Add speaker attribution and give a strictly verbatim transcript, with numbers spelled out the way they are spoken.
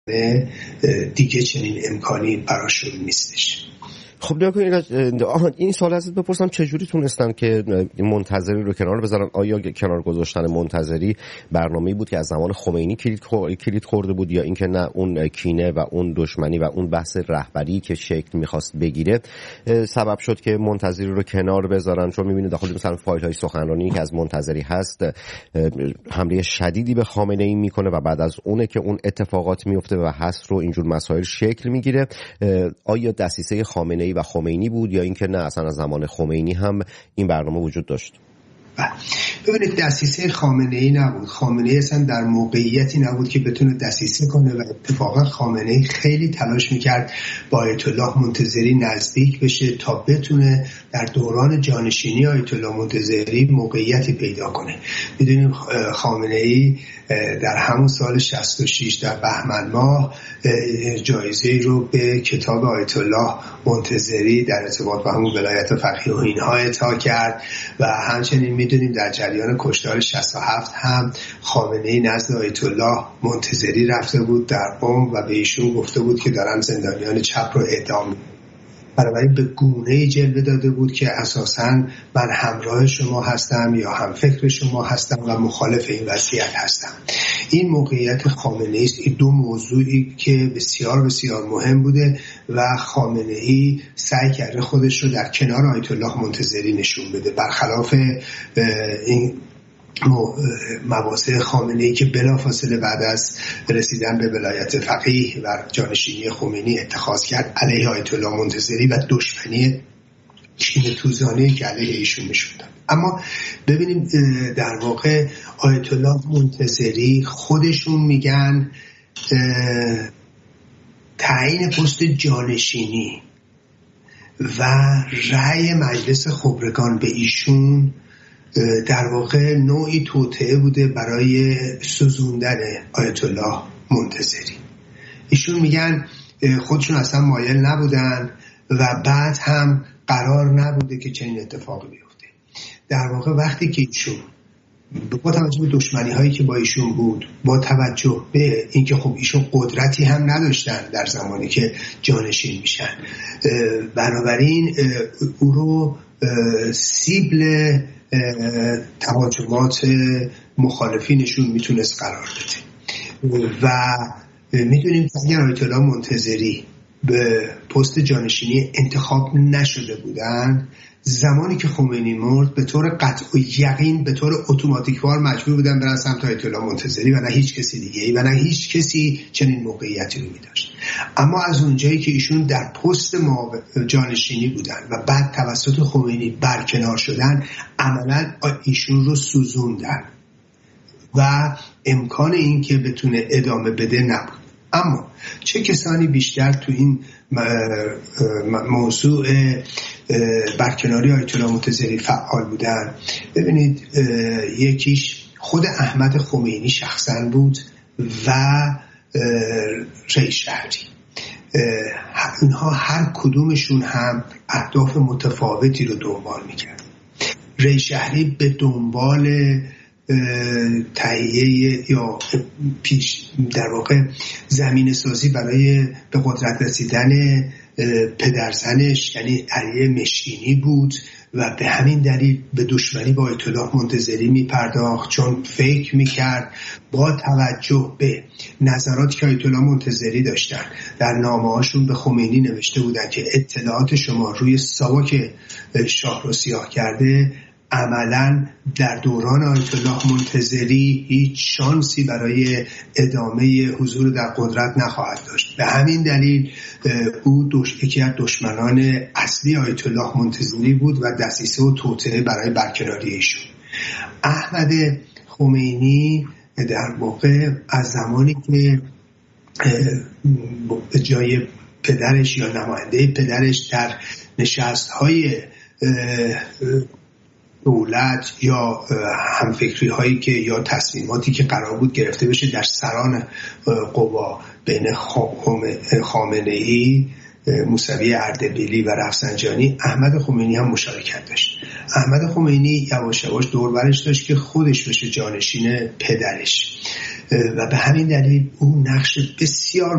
Speaker 1: دیگه چنین امکانی براشون نیستش.
Speaker 2: خب نگاه کنید، این سوال ازت بپرسم چجوری تونستن که منتظری رو کنار بذارن؟ آیا کنار گذاشتن منتظری برنامه‌ای بود که از زمان خمینی کلید کلید خورده بود، یا اینکه نه اون کینه و اون دشمنی و اون بحث رهبری که شکل می‌خواست بگیره سبب شد که منتظری رو کنار بذارن؟ چون می‌بینید داخل مثلا فایل‌های سخنرانی که از منتظری هست حمله شدیدی به خامنه‌ای میکنه و بعد از اونه که اون اتفاقات میفته و هست رو اینجور مسائل شکل میگیره. آیا دسیسه خامنه‌ای و خمینی بود یا اینکه نه اصلا از زمان خمینی هم این برنامه وجود داشت؟
Speaker 1: ببینید، دسیسه خامنه‌ای نبود. خامنه‌ای اصلا در موقعیتی نبود که بتونه دسیسه کنه و اتفاقا خامنه‌ای خیلی تلاش میکرد با آیت الله منتظری نزدیک بشه تا بتونه در دوران جانشینی آیت الله منتظری موقعیتی پیدا کنه. میدونیم خامنه‌ای در همون سال شصت و شش در بهمن ماه جایزه رو به کتاب آیت الله منتظری در ارتباط با همون ولایت فقیه و اینها اعطا کرد و همچنین میدونیم در جریان کشتار شصت و هفت هم خامنه‌ای نزد آیت الله منتظری رفته بود در قم و به ایشون گفته بود که دارن زندانیان چپ رو اعدام. بنابراین به گونه‌ای جلوه داده بود که اساساً من همراه شما هستم یا هم فکر شما هستم و مخالف این وضعیت هستم. این موقعیت خامنه‌ای است. این دو موضوعی که بسیار بسیار مهم بوده و خامنه‌ای سعی کرده خودش رو در کنار آیت الله منتظری نشون بده، برخلاف این مواضع خامنه‌ای که بلافاصله بعد از رسیدن به ولایت فقیه و جانشینی خمینی اتخاذ کرد علیه آیت الله منتظری و دشمنی کینه توزانه که علیه ایشون نشون داد. اما ببینیم در واقع آیت الله منتظری خودشون میگن تعیین پست جانشینی و رأی مجلس خبرگان به ایشون در واقع نوعی توطئه بوده برای سوزوندن آیت الله منتظری. ایشون میگن خودشون اصلا مایل نبودن و بعد هم قرار نبوده که چنین اتفاقی بیفته. در واقع وقتی که ایشون با توجه به دشمنی هایی که با ایشون بود، با توجه به اینکه خب ایشون قدرتی هم نداشتن در زمانی که جانشین میشن، بنابراین او رو سیبل تهاجمات مخالفینشون میتونست قرار بده و میدونیم که اگر آیت الله منتظری به پست جانشینی انتخاب نشده بودن، زمانی که خمینی مرد به طور قطع و یقین به طور اتوماتیکوار مجبور بودن برن سمت آیت الله منتظری و نه هیچ کسی دیگه و نه هیچ کسی چنین موقعیتی رو می‌داشت. اما از اونجایی که ایشون در پست جانشینی بودن و بعد توسط خمینی برکنار شدن، عملاً ایشون رو سوزوندن و امکان این که بتونه ادامه بده نبود. اما چه کسانی بیشتر تو این موضوع برکناری آیت الله منتظری فعال بودن؟ ببینید، یکیش خود احمد خمینی شخصا بود و رئیس شهری. اینها هر کدومشون هم اهداف متفاوتی رو دنبال میکرد. رئیس شهری به دنبال تهیه یا پیش در واقع زمین سازی برای به قدرت رسیدن پدرزنش یعنی علی مشکینی بود و به همین دلیل به دشمنی با آیت الله منتظری میپرداخت، چون فکر میکرد با توجه به نظراتی که آیت الله منتظری داشتن در نامه‌هاشون به خمینی نوشته بودن که اطلاعات شما روی ساواک شاه رو سیاه کرده، عملاً در دوران آیت الله منتظری هیچ شانسی برای ادامه حضور در قدرت نخواهد داشت. به همین دلیل او یکی از دشمنان اصلی آیت الله منتظری بود و دسیسه و توطئه برای برکناری ایشون. احمد خمینی در واقع از زمانی که به جای پدرش یا نماینده پدرش در نشست‌های دولت یا همفکری هایی که یا تصمیماتی که قرار بود گرفته بشه در سران قوا بین خامنه‌ای، موسوی اردبیلی و رفسنجانی، احمد خمینی هم مشارکت داشت. احمد خمینی یواش یواش دور برش داشت که خودش بشه جانشین پدرش. و به همین دلیل او نقش بسیار